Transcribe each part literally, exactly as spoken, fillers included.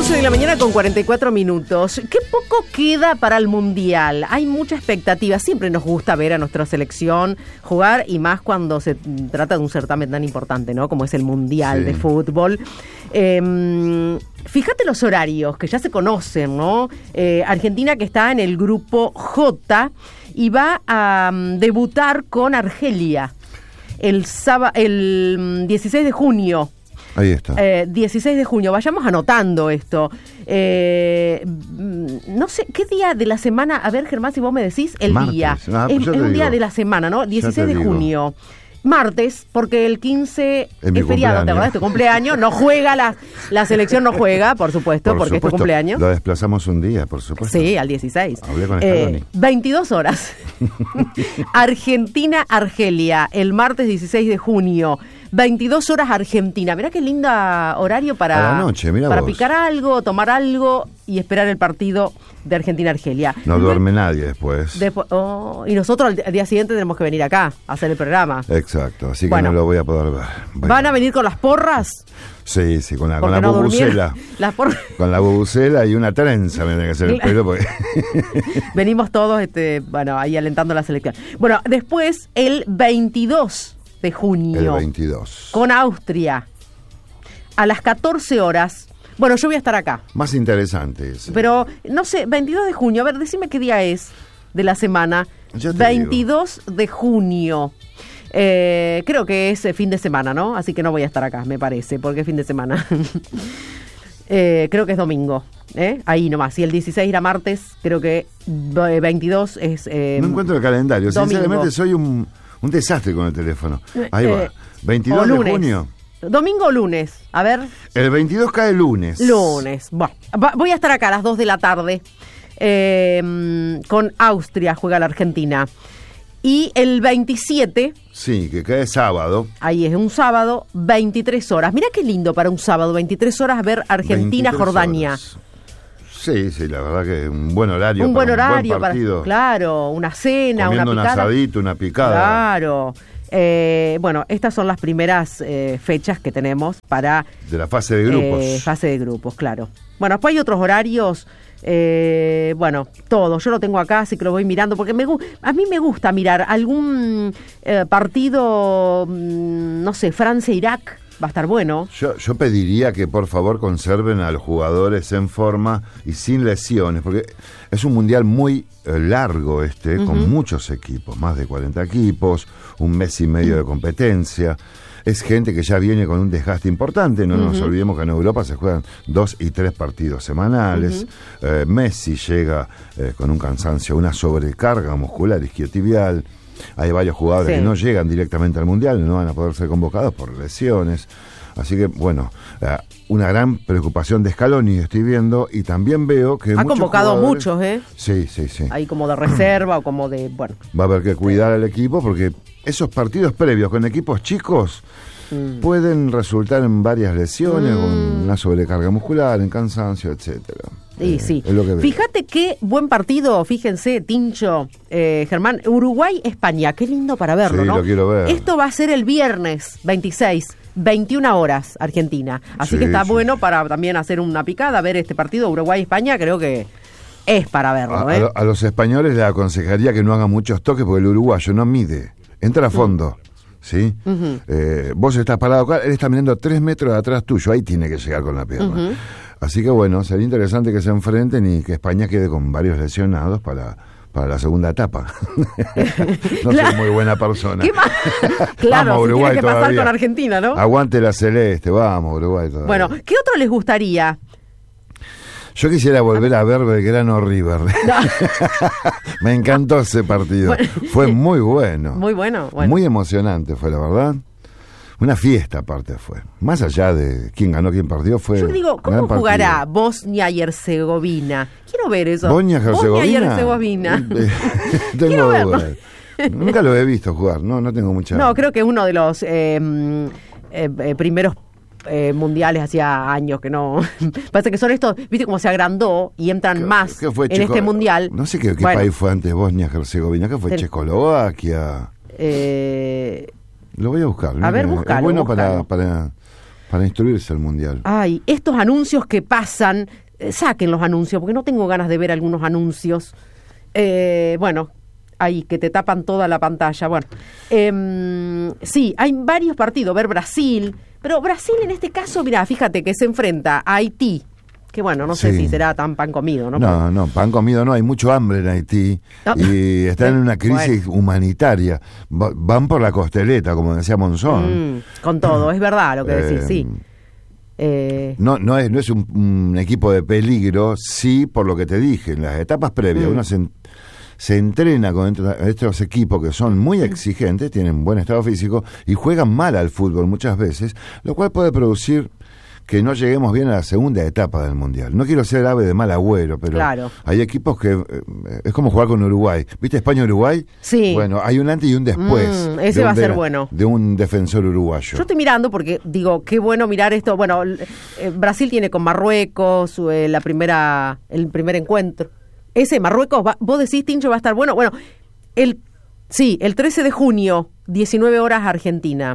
once de la mañana con cuarenta y cuatro minutos. ¿Qué poco queda para el Mundial? Hay mucha expectativa. Siempre nos gusta ver a nuestra selección jugar, y más cuando se trata de un certamen tan importante, ¿no? Como es el Mundial sí. de fútbol. Eh, fíjate los horarios, que ya se conocen, ¿no? Eh, Argentina, que está en el grupo J, y va a um, debutar con Argelia el, sábado, el dieciséis de junio. Ahí está. Eh, dieciséis de junio, vayamos anotando esto. Eh, no sé, ¿qué día de la semana? A ver, Germán, si vos me decís el Martes. día. Ah, es es un digo. día de la semana, ¿no? dieciséis de junio. Martes, porque el quince es, es feriado, ¿te acordás? Es tu cumpleaños. No juega, la, la selección no juega, por supuesto, por porque supuesto, es tu cumpleaños. Lo desplazamos un día, por supuesto. Sí, al dieciséis. Hablé con Scaloni. Eh, veintidós horas. Argentina-Argelia, el martes dieciséis de junio. veintidós horas Argentina. Mirá qué linda horario para, a la noche, mirá para vos. picar algo, tomar algo y esperar el partido de Argentina-Argelia. No duerme nadie después. Después oh, y nosotros al día siguiente tenemos que venir acá a hacer el programa. Exacto, así que bueno, no lo voy a poder ver. Bueno. ¿Van a venir con las porras? Sí, sí, con la, con la no bubucela. Las por... Con la bubucela y una trenza me tiene que hacer el pelo. Porque... Venimos todos, este, bueno, ahí alentando la selección. Bueno, después el veintidós de junio. El veintidós. Con Austria. A las catorce horas. Bueno, yo voy a estar acá. Más interesante ese. Pero, no sé, veintidós de junio. A ver, decime qué día es de la semana. veintidós digo. De junio. Eh, creo que es fin de semana, ¿no? Así que no voy a estar acá, me parece, porque es fin de semana. eh, creo que es domingo. ¿eh? Ahí nomás. Si el dieciséis era martes, creo que veintidós es eh, no encuentro el calendario. Domingo. Sinceramente soy un... Un desastre con el teléfono. Ahí eh, va. veintidós de junio. ¿Domingo o lunes? A ver. El veintidós cae lunes. Lunes. Bueno, voy a estar acá a las dos de la tarde. Eh, con Austria juega la Argentina. Y el veintisiete. Sí, que cae sábado. Ahí es un sábado, veintitrés horas. Mirá qué lindo para un sábado, veintitrés horas ver Argentina-Jordania. Sí, sí, la verdad que un buen horario. Un para buen horario, un buen partido. Para, claro, una cena, comiendo una picada. un asadito, una picada. Claro. Eh, bueno, estas son las primeras eh, fechas que tenemos para... De la fase de grupos. Eh, fase de grupos, claro. Bueno, después hay otros horarios, eh, bueno, todo. Yo lo tengo acá, así que lo voy mirando, porque me a mí me gusta mirar algún eh, partido, no sé, Francia-Irak. Va a estar bueno. Yo, yo pediría que por favor conserven a los jugadores en forma y sin lesiones, porque es un mundial muy eh, largo este, uh-huh. con muchos equipos, más de cuarenta equipos, un mes y medio de competencia. Es gente que ya viene con un desgaste importante, no uh-huh. nos olvidemos que en Europa se juegan dos y tres partidos semanales. Uh-huh. eh, Messi llega eh, con un cansancio, una sobrecarga muscular isquiotibial. Hay varios jugadores sí. que no llegan directamente al Mundial, no van a poder ser convocados por lesiones. Así que, bueno, uh, una gran preocupación de Scaloni estoy viendo, y también veo que ha convocado muchos, ¿eh? Sí, sí, sí. Ahí como de reserva o como de, bueno. Va a haber que cuidar al equipo, porque esos partidos previos con equipos chicos mm. pueden resultar en varias lesiones, mm. con una sobrecarga muscular, en cansancio, etcétera. Sí, eh, sí. Es lo que Fíjate qué buen partido, fíjense, Tincho, eh, Germán, Uruguay-España, qué lindo para verlo, sí, ¿no? Lo quiero ver. Esto va a ser el viernes veintiséis, veintiuna horas, Argentina. Así sí, que está sí. bueno para también hacer una picada, ver este partido Uruguay-España, creo que es para verlo, a, ¿eh? a, a los españoles les aconsejaría que no hagan muchos toques, porque el uruguayo no mide, entra a fondo. Mm. ¿Sí? Uh-huh. Eh, vos estás parado acá, él está mirando tres metros de atrás tuyo, ahí tiene que llegar con la pierna. Uh-huh. Así que bueno, sería interesante que se enfrenten y que España quede con varios lesionados para, para la segunda etapa. No claro. soy muy buena persona. ¿Qué más? Claro, vamos, Uruguay, tiene que pasar todavía. Con Argentina, ¿no? Aguante la celeste, vamos, Uruguay todavía. Bueno, ¿qué otro les gustaría? Yo quisiera volver a ver Belgrano River. No. Me encantó ese partido. Bueno, fue muy bueno. Muy bueno, bueno. Muy emocionante fue, la verdad. Una fiesta aparte fue. Más allá de quién ganó, quién perdió, fue. Yo digo, ¿cómo jugará Bosnia y Herzegovina? Quiero ver eso. Bosnia y Herzegovina. Bosnia y Herzegovina. Tengo dudas. Nunca lo he visto jugar, no, no tengo mucha. No, creo que es uno de los eh, eh, primeros Eh, mundiales hacía años que no. Parece que son estos, viste cómo se agrandó y entran ¿Qué, más qué fue, en Checo, este mundial. No sé qué, qué bueno. país fue antes Bosnia Herzegovina, ¿qué fue? Ten... Checoslovaquia. Eh... Lo voy a buscar. A ver, búscalo. Es bueno búscalo. para, para, para instruirse el Mundial. Ay, estos anuncios que pasan, eh, saquen los anuncios, porque no tengo ganas de ver algunos anuncios. Eh, bueno, ahí, que te tapan toda la pantalla. Bueno, eh, sí, hay varios partidos. Ver Brasil, pero Brasil en este caso, mira, fíjate que se enfrenta a Haití. Que bueno, no sé Sí. si será tan pan comido, ¿no? No, no, pan comido no, hay mucho hambre en Haití No. y están en una crisis Bueno. humanitaria. Va- van por la costeleta, como decía Monzón. Mm, con todo, es verdad lo que decís, Eh, sí. Eh, No, no es, no es un, un equipo de peligro, sí, por lo que te dije, en las etapas previas Mm. uno se, en- se entrena con estos, estos equipos que son muy exigentes, tienen buen estado físico y juegan mal al fútbol muchas veces, lo cual puede producir que no lleguemos bien a la segunda etapa del Mundial. No quiero ser ave de mal agüero, pero Claro. hay equipos que eh, es como jugar con Uruguay. ¿Viste España-Uruguay? Sí. Bueno, hay un antes y un después. Mm, ese de va un a ser de- bueno. De un defensor uruguayo. Yo estoy mirando porque digo, qué bueno mirar esto. Bueno, eh, Brasil tiene con Marruecos eh, la primera, el primer encuentro. Ese Marruecos, va, vos decís, Tincho, va a estar bueno. Bueno, el sí, el trece de junio, diecinueve horas Argentina.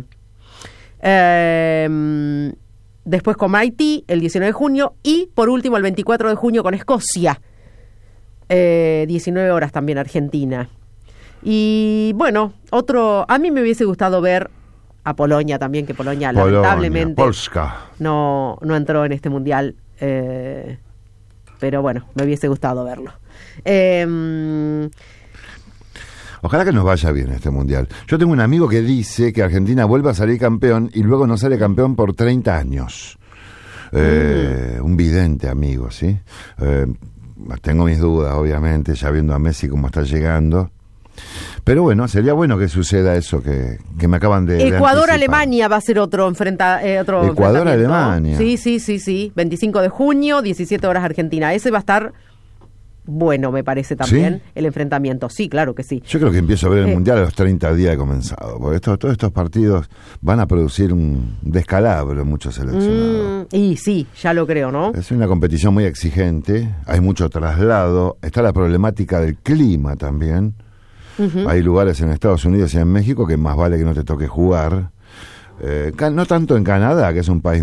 Eh, después con Haití, el diecinueve de junio. Y por último, el veinticuatro de junio con Escocia. Eh, diecinueve horas también Argentina. Y bueno, otro, a mí me hubiese gustado ver a Polonia también, que Polonia, Polonia, lamentablemente Polska. no, no entró en este mundial, eh, pero bueno, me hubiese gustado verlo. Eh, Ojalá que nos vaya bien este Mundial. Yo tengo un amigo que dice que Argentina vuelve a salir campeón y luego no sale campeón por treinta años. Eh, mm. Un vidente amigo, ¿sí? Eh, tengo mis dudas, obviamente, ya viendo a Messi cómo está llegando. Pero bueno, sería bueno que suceda eso que, que me acaban de Ecuador-Alemania va a ser otro, enfrenta, eh, otro Ecuador-Alemania. Sí, sí, sí, sí. veinticinco de junio, diecisiete horas Argentina. Ese va a estar bueno, me parece también, ¿sí? El enfrentamiento. Sí, claro que sí. Yo creo que empiezo a ver el eh, Mundial a los treinta días de comenzado, porque estos, todos estos partidos van a producir un descalabro en muchos seleccionados. Mm, y sí, ya lo creo, ¿no? Es una competición muy exigente, hay mucho traslado, está la problemática del clima también. Uh-huh. Hay lugares en Estados Unidos y en México que más vale que no te toque jugar. Eh, no tanto en Canadá, que es un país